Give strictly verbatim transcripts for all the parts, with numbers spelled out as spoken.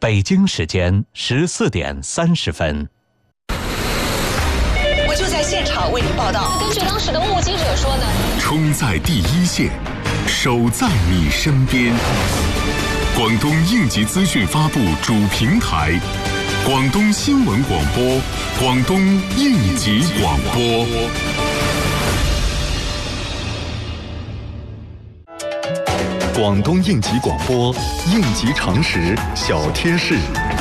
北京时间十四点三十分。 我就在现场为您报道。 根据当时的目击者说呢， 冲在第一线，守在你身边。广东应急资讯发布主平台，广东新闻广播，广东应急广播。广东应急广播，应急常识小贴士。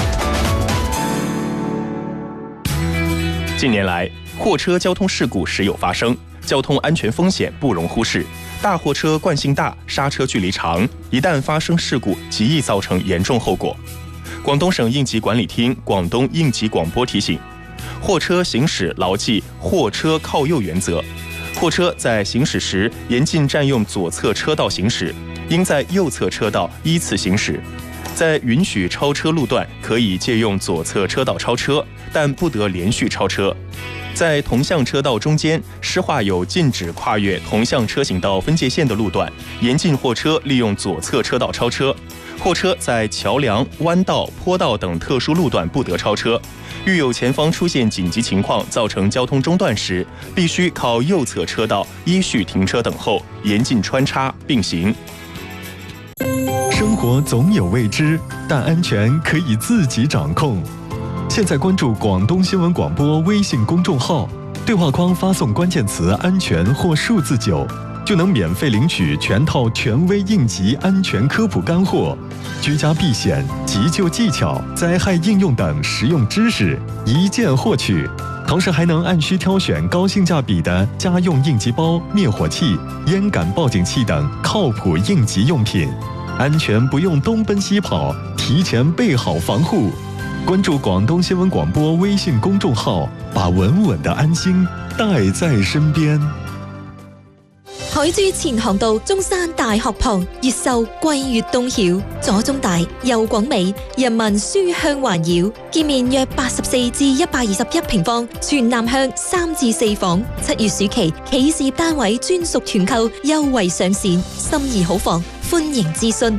近年来，货车交通事故时有发生，交通安全风险不容忽视。大货车惯性大，刹车距离长，一旦发生事故，极易造成严重后果。广东省应急管理厅广东应急广播提醒：货车行驶牢记货车靠右原则，货车在行驶时严禁占用左侧车道行驶，应在右侧车道依次行驶。在允许超车路段，可以借用左侧车道超车，但不得连续超车。在同向车道中间施画有禁止跨越同向车行道分界线的路段，严禁货车利用左侧车道超车。货车在桥梁、弯道、坡道等特殊路段不得超车。遇有前方出现紧急情况造成交通中断时，必须靠右侧车道依序停车等候，严禁穿插并行。 生活总有未知，但安全可以自己掌控。现在关注广东新闻广播微信公众号，对话框发送关键词安全或数字九，就能免费领取全套权威应急安全科普干货，居家避险、急救技巧、灾害应用等实用知识一键获取。同时还能按需挑选高性价比的家用应急包、灭火器、烟感报警器等靠谱应急用品，安全不用东奔西跑，提前备好防护。关注广东新闻广播微信公众號，把穩穩的安心帶在身邊。 海珠前航道中山大學旁，越秀貴越東曉，左中大右廣美，人民書香環繞。建面約八十四至一百二十一平方，全南向三至四房。七月暑期企事業單位專屬團購優惠上線，心儀好房歡迎諮詢。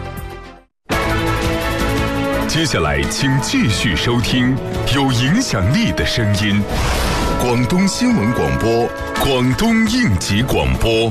接下来，请继续收听有影响力的声音——广东新闻广播、广东应急广播。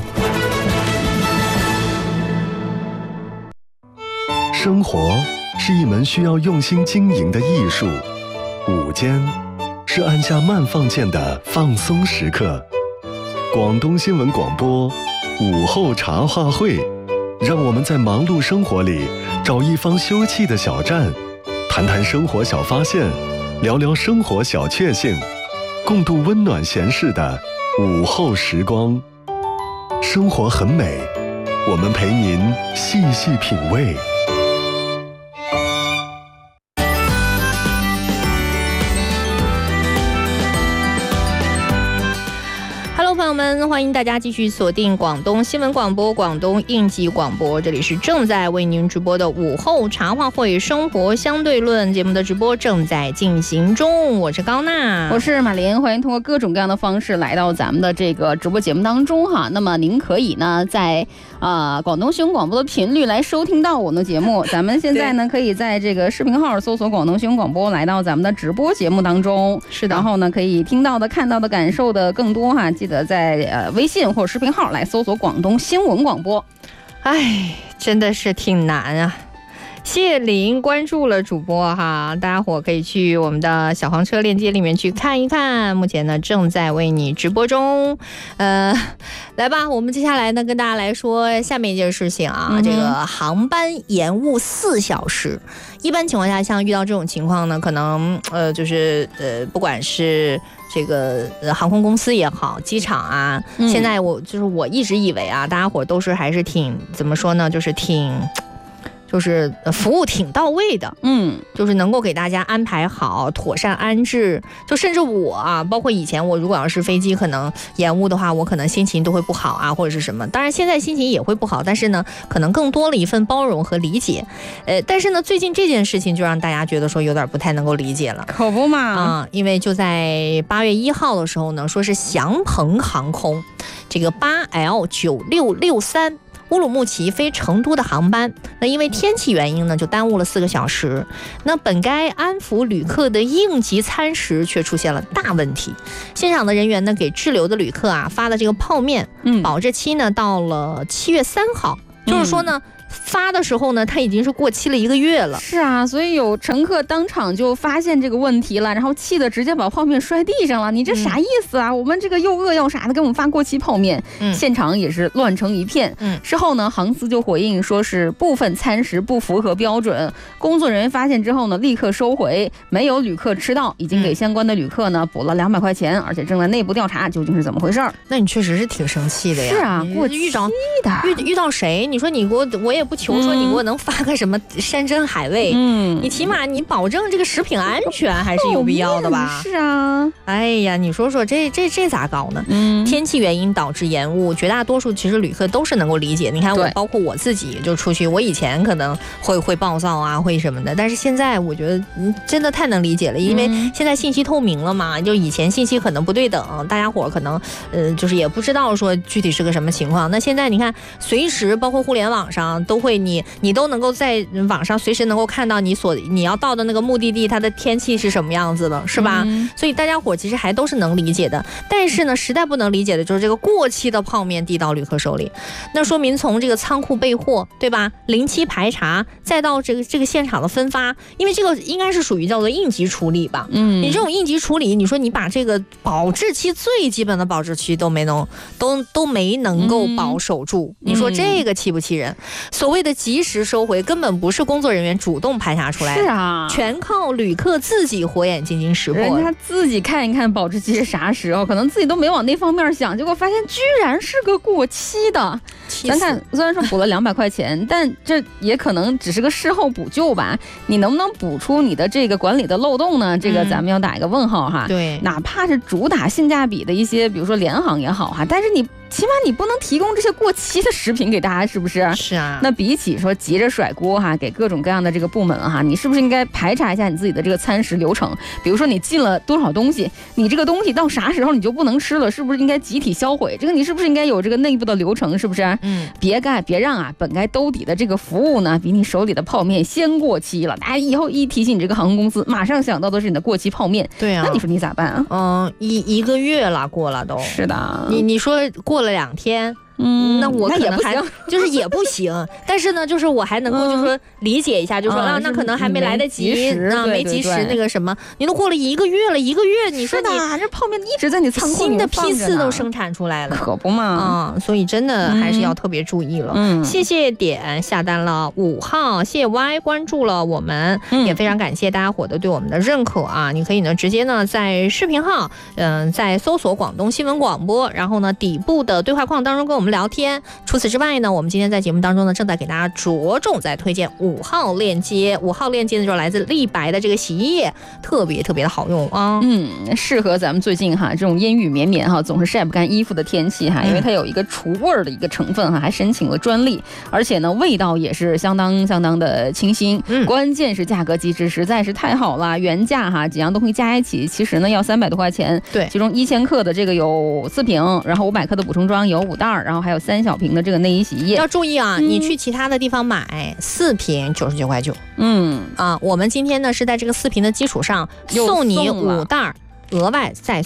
生活是一门需要用心经营的艺术，午间是按下慢放键的放松时刻。广东新闻广播午后茶话会，让我们在忙碌生活里找一方休憩的小站。谈谈生活小发现，聊聊生活小确幸，共度温暖闲适的午后时光。生活很美，我们陪您细细品味。 朋友们，欢迎大家继续锁定广东新闻广播、广东应急广播，这里是正在为您直播的午后茶话会生活相对论节目的直播正在进行中，我是高娜， 我是马林，欢迎通过各种各样的方式来到咱们的这个直播节目当中哈。那么您可以呢在啊、呃、广东新闻广播的频率来收听到我们的节目，咱们现在呢可以在这个视频号搜索广东新闻广播，来到咱们的直播节目当中， 是的， 然后呢可以听到的、看到的、感受的更多哈，记得在在呃微信或者视频号来搜索广东新闻广播。 哎，真的是挺难啊。谢林关注了主播哈，大家伙可以去我们的小黄车链接里面去看一看，目前呢正在为你直播中。呃，来吧，我们接下来呢跟大家来说下面一件事情啊，嗯、这个航班延误四小时。一般情况下，像遇到这种情况呢，可能呃就是呃不管是这个、呃、航空公司也好，机场啊，嗯、现在我就是我一直以为啊，大家伙都是还是挺怎么说呢，就是挺。就是服务挺到位的，嗯，就是能够给大家安排好、妥善安置。就甚至我啊，包括以前我如果要是飞机可能延误的话，我可能心情都会不好啊，或者是什么。当然现在心情也会不好，但是呢，可能更多了一份包容和理解。呃，但是呢，最近这件事情就让大家觉得说有点不太能够理解了， 可不嘛啊、嗯！因为就在八月一号的时候呢，说是祥鹏航空这个八 L 九六六三。 乌鲁木齐飞成都的航班，那因为天气原因呢，就耽误了四个小时。那本该安抚旅客的应急餐食却出现了大问题。现场的人员呢，给滞留的旅客啊发的这个泡面，嗯，保质期呢到了七月三号，就是说呢。发的时候呢，它已经是过期了一个月了。 是啊，所以有乘客当场就发现这个问题了，然后气得直接把泡面摔地上了。你这啥意思啊？嗯、我们这个又饿要啥的，给我们发过期泡面，嗯、现场也是乱成一片。嗯，之后呢，航司就回应说是部分餐食不符合标准，工作人员发现之后呢，立刻收回，没有旅客吃到，已经给相关的旅客呢补了两百块钱，而且正在内部调查究竟是怎么回事儿。 那你确实是挺生气的呀。 是啊，过期的。 遇遇到谁？你说你给我，我也不求说你给我能发个什么山珍海味，嗯，你起码你保证这个食品安全还是有必要的吧？ 是啊， 哎呀，你说说这这这咋搞呢？嗯，天气原因导致延误，绝大多数其实旅客都是能够理解。你看我，包括我自己就出去，我以前可能会会暴躁啊，会什么的，但是现在我觉得真的太能理解了，因为现在信息透明了嘛，就以前信息可能不对等，大家伙可能呃就是也不知道说具体是个什么情况。那现在你看，随时包括互联网上都会你你都能够在网上随时能够看到你所你要到的那个目的地它的天气是什么样子的，是吧？嗯、所以大家伙其实还都是能理解的。但是呢，实在不能理解的就是这个过期的泡面递到旅客手里，那说明从这个仓库备货，对吧？临期排查，再到这个这个现场的分发，因为这个应该是属于叫做应急处理吧？嗯，你这种应急处理，你说你把这个保质期最基本的保质期都没能都都没能够保守住，嗯、你说这个气不气人？所谓的及时收回，根本不是工作人员主动排查出来的， 是啊， 全靠旅客自己火眼金睛识破， 人家自己看一看保质期是啥时候，可能自己都没往那方面想，结果发现居然是个过期的。咱看，虽然说补了两百块钱，但这也可能只是个事后补救吧。你能不能补出你的这个管理的漏洞呢？这个咱们要打一个问号哈。 对， 哪怕是主打性价比的一些，比如说联航也好哈，但是你起码你不能提供这些过期的食品给大家，是不是？ 是啊。 那比起说急着甩锅哈，给各种各样的这个部门哈，你是不是应该排查一下你自己的这个餐食流程？比如说你进了多少东西，你这个东西到啥时候你就不能吃了，是不是应该集体销毁？这个你是不是应该有这个内部的流程？是不是？嗯，别干，别让啊，本该兜底的这个服务呢，比你手里的泡面先过期了。大家以后一提起你这个航空公司，马上想到的是你的过期泡面。 对啊， 那你说你咋办啊？ 嗯，一一个月了，过了都。 是的， 你你说过了两天。嗯，那我可能还就是也不行，但是呢，就是我还能够就是说理解一下，就说啊，那可能还没来得及，那没及时那个什么，你都过了一个月了，一个月你说你这泡面一直在你仓库里新的批次都生产出来了， 可不嘛啊，所以真的还是要特别注意了。嗯，谢谢点下单了五号，谢谢 Y 关注了我们，也非常感谢大家伙的对我们的认可啊！你可以呢直接呢在视频号，嗯，在搜索广东新闻广播，然后呢底部的对话框当中跟我们聊天。除此之外呢，我们今天在节目当中呢，正在给大家着重在推荐五号链接。五号链接呢，就是来自立白的这个洗衣液，特别特别的好用啊。 嗯，适合咱们最近哈这种阴雨绵绵哈，总是晒不干衣服的天气哈，因为它有一个除味儿的一个成分哈，还申请了专利，而且呢味道也是相当相当的清新。嗯，关键是价格机制实在是太好了，原价哈几样东西加一起，其实呢要三百多块钱。 对， 其中一千克的这个有四瓶，然后五百克的补充装有五袋，然后还有三小瓶的这个内衣洗衣液。 要注意啊，嗯、你去其他的地方买四瓶九十九块九。嗯啊，我们今天呢是在这个四瓶的基础上送你五袋，额外再